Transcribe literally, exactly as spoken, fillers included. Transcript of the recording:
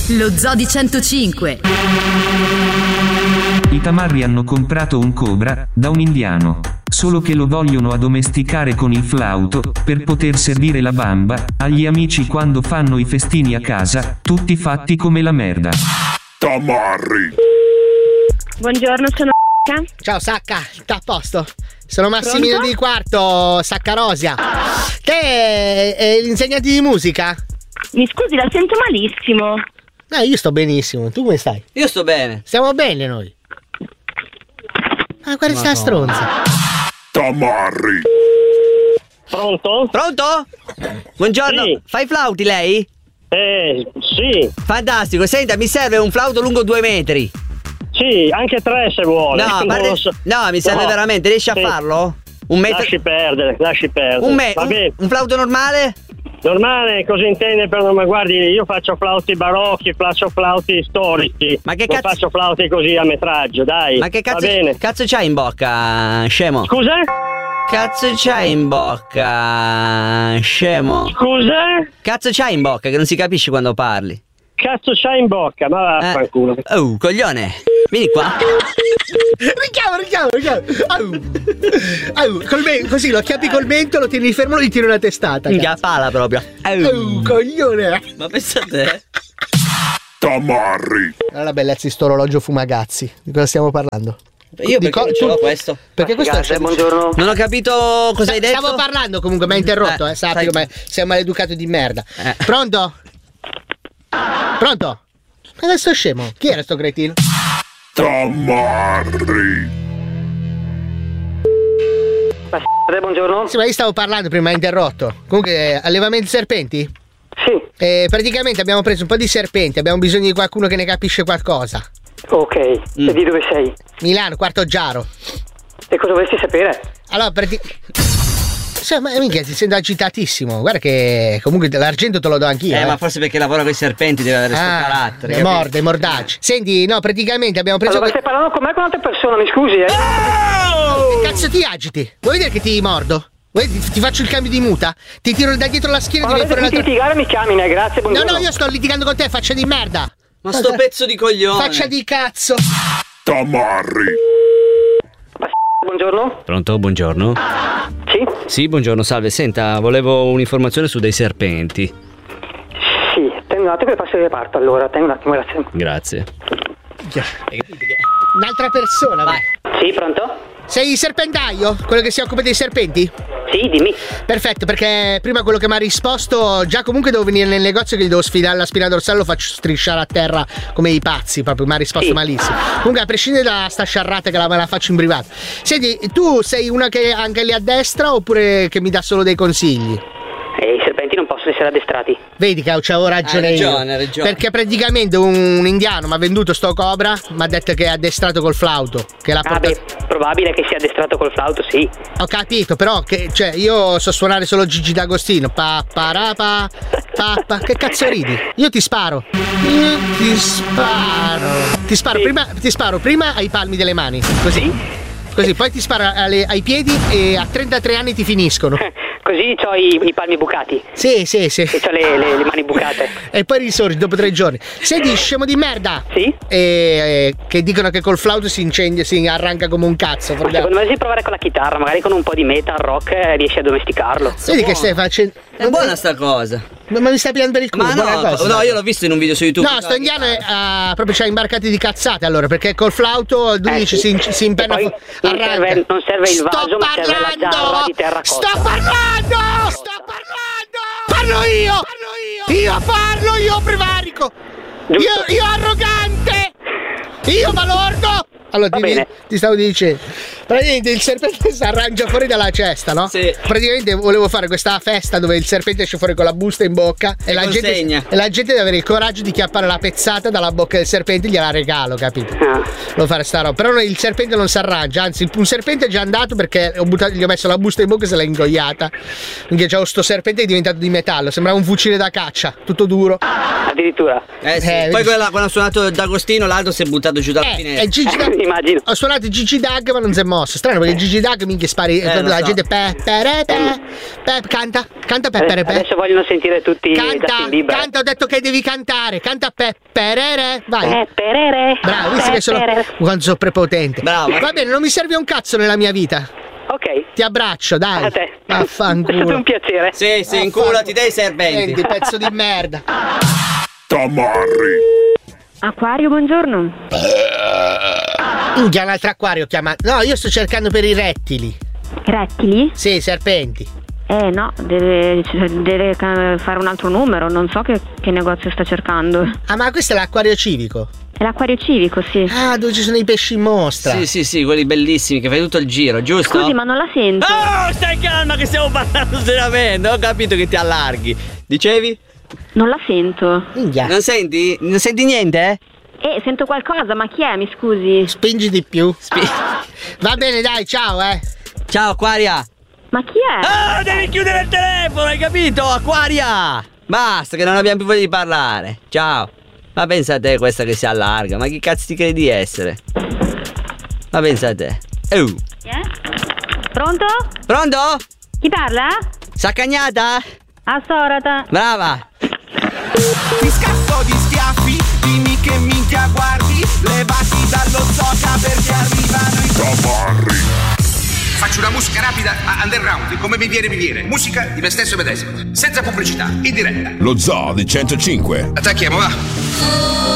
Lo Zoo di centocinque. I tamarri hanno comprato un cobra da un indiano, solo che lo vogliono addomesticare con il flauto, per poter servire la bamba agli amici quando fanno i festini a casa, tutti fatti come la merda. Tamarri. Buongiorno, sono Ciao Sacca, sta a posto? Sono Massimiliano di Quarto, Saccarosia. Te è l'insegnante di musica? Mi scusi, la sento malissimo. No, io sto benissimo, tu come stai? Io sto bene. Stiamo bene noi. Ah, guarda sta stronza. Tamarri. Pronto? Pronto? Buongiorno, Sì. Fa i flauti lei? Eh, sì. Fantastico, senta, mi serve un flauto lungo due metri. Sì, anche tre se vuole. No, Non guardi- lo so. no, mi serve No. veramente, riesci a Sì. farlo? Un metro. Lasci perdere, lasci perdere. Un, me- Va un, bene. un flauto normale? Normale, cosa intende per normale? Guardi, io faccio flauti barocchi, faccio flauti storici. Ma che non cazzo- faccio flauti così a metraggio, dai. Ma che cazzo, Va bene. cazzo c'hai in bocca, scemo? Scusa? Cazzo c'hai in bocca, scemo? Scusa? Cazzo c'hai in bocca che non si capisce quando parli? Cazzo c'hai in bocca? Ma vaffanculo. Eh. Oh, coglione, vieni qua. Richiamo, richiamo, richiamo. Au. Au, col men- così lo acchiappi col mento, lo tieni fermo, gli tiri una testata. Minchia pala proprio. Au, coglione. Ma pensa a te. Tamarri. Allora, bellezza di sto orologio fumagazzi. Di cosa stiamo parlando? Io Di perché co- non ce l'ho tu- questo? Perché questo Grazie, è buongiorno. Non ho capito cosa hai detto. Stavo parlando comunque, mi ha interrotto, Eh, eh, sappilo, sai- ma sei un maleducato di merda. Eh. Pronto? Pronto? Ma questo scemo? Chi era sto cretino? Tamarri. Buongiorno. Sì, ma io stavo parlando prima, mi ha interrotto. Comunque, eh, allevamento serpenti? Sì, Eh, praticamente abbiamo preso un po' di serpenti, abbiamo bisogno di qualcuno che ne capisce qualcosa. ok. Mm. E di dove sei? Milano, Quarto Giaro. E cosa vorresti sapere? Allora, praticamente... Sì, ma minchia, ti sento agitatissimo. Guarda che comunque l'argento te lo do anch'io. Eh, eh. ma forse perché lavora con i serpenti deve avere questo Ah, carattere. le capito? morde, mordacci. Senti, no, praticamente abbiamo preso... Allora, stai parlando con me con un'altra persona, mi scusi, eh? Che cazzo ti agiti? Vuoi vedere che ti mordo? Vuoi ti, ti faccio il cambio di muta? Ti tiro da dietro la schiena e ti Allora, viene fuori se un'altra... litigare mi chiami, eh, grazie, No, buongiorno. no, io sto litigando con te, faccia di merda. Ma sto pezzo di coglione. Faccia di cazzo. Tamarri. Buongiorno. Pronto, buongiorno. Sì? Sì, buongiorno, salve. Senta, volevo un'informazione su dei serpenti. Sì, tengo un attimo che passo il reparto, allora, tengo un attimo, grazie. Grazie. Un'altra persona. Vai. Sì, pronto? Sei il serpentaio? Quello che si occupa dei serpenti? Sì, dimmi. Perfetto, perché prima quello che mi ha risposto, già comunque devo venire nel negozio che gli devo sfidare la spina dorsale, lo faccio strisciare a terra come i pazzi, proprio mi ha risposto Sì. malissimo. Comunque a prescindere da sta sciarrata che la, me la faccio in privato. Senti, tu sei una che anche lì a destra oppure che mi dà solo dei consigli? E i serpenti non possono essere addestrati. Vedi che avevo ragione Hai io. ragione, hai ragione. Perché praticamente un, un indiano mi ha venduto sto cobra, mi ha detto che è addestrato col flauto, che l'ha Ah, portato... beh, probabile che sia addestrato col flauto, sì. Ho capito, però che, cioè, io so suonare solo Gigi D'Agostino. Pa parapa, pa, pa. Che cazzo ridi? Io ti sparo. Io ti sparo. Ti sparo, Sì. prima, ti sparo prima ai palmi delle mani. Così. Sì? Così, poi ti sparo alle- ai piedi e a trentatré anni ti finiscono. Così ho i, i palmi bucati. Sì, sì, sì. E ho le, le- le mani bucate. E poi risorgi dopo tre giorni. Senti, scemo di merda. Sì? E, e- che dicono che col flauto si incendia, si arranca come un cazzo. Ma secondo me devi provare con la chitarra, magari con un po' di metal rock eh, riesci a domesticarlo. Vedi che stai facendo. È buona sta cosa. Ma mi stai pigliando per il culo, Ma buona no, cosa. no, io l'ho visto in un video su YouTube. No, sto indiano è, ah, proprio c'ha imbarcati di cazzate allora, perché col flauto lui Eh, dice sì. si, si impenna E poi fu- non serve- non serve il Sto vaso, ma serve la giarra di terracotta. Sto parlando! Sto parlando! Parlo io! Parlo io! Io parlo, io prevarico! Io, Giusto. io arrogante! Io balordo! Allora Va ti, bene. ti stavo dicendo, praticamente il serpente si arrangia fuori dalla cesta, no? Sì. Praticamente volevo fare questa festa dove il serpente esce fuori con la busta in bocca e, E la gente, consegna. e la gente deve avere il coraggio di chiappare la pezzata dalla bocca del serpente e gliela regalo, capito? Ah. Devo fare sta roba. Però il serpente non si arrangia, anzi un serpente è già andato perché ho buttato- gli ho messo la busta in bocca e se l'ha ingoiata. Quindi c'è sto serpente che è diventato di metallo, sembrava un fucile da caccia, tutto duro. Eh addirittura. Eh sì. Eh, Poi quella, quando ha suonato D'Agostino, l'altro si è buttato giù dalla Eh, finestra. e Gigi Dag- Immagino. Ho suonato Gigi Dag ma non si è mosso. Strano perché Gigi Dag minchia spari. Eh, lo la so. gente pe, pe, pe, pe, canta, canta pe, pe, pe. Adesso vogliono sentire tutti Canta, Justin Bieber. canta, ho detto che devi cantare. Canta pe, perere, vai. Eh, perere. Bravo, visto Eh, che sono perere. quando sono prepotente. Bravo. Va bene, non mi serve un cazzo nella mia vita. Ok. Ti abbraccio, dai. A te. È stato Vaffanculo. un piacere. Sì, sì, inculati dei serpenti. Senti, pezzo di merda. Tamarri. Acquario, buongiorno. Minchia, un altro acquario chiama. No, io sto cercando per i rettili. Rettili? Sì, serpenti. Eh no, deve, cioè, deve ca- fare un altro numero, non so che, che negozio sta cercando. Ah, ma questo è l'acquario civico. È l'acquario civico, sì. Ah, dove ci sono i pesci in mostra. Sì, sì, sì, quelli bellissimi che fai tutto il giro, giusto? Scusi, ma non la sento. Oh, stai calma che stiamo parlando seriamente. Ho capito che ti allarghi. Dicevi? Non la sento. Minchia. Non senti? Non senti niente? Eh, sento qualcosa, ma chi è? Mi scusi. Spingi di più. Spi- Va bene, dai, ciao, eh. Ciao, Aquaria. Ma chi è? Ah, devi chiudere il telefono, hai capito? Aquaria! Basta, che non abbiamo più voglia di parlare. Ciao. Ma pensa a te questa che si allarga. Ma chi cazzo ti credi di essere? Ma pensa a te. Oh. Chi è? Pronto? Pronto? Chi parla? Saccagnata? Assorata. Brava. Ti scatto di schiaffi, dimmi che minchia guardi, levati dallo zoca perché arrivano i Tamarri. Faccio una musica rapida a underground, come mi viene mi viene. Musica di me stesso medesimo, senza pubblicità, in diretta. Lo Zoo di centocinque. Attacchiamo, va.